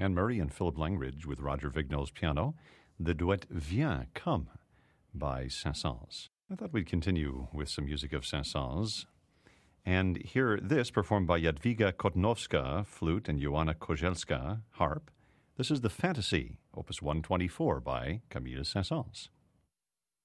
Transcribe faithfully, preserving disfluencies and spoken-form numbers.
Anne-Marie and Philip Langridge with Roger Vignol's piano, the duet Viens, Come by Saint-Saëns. I thought we'd continue with some music of Saint-Saëns and hear this performed by Jadwiga Kotnowska, flute, and Joanna Kozelska, harp. This is the Fantasy, opus one twenty-four by Camille Saint-Saëns.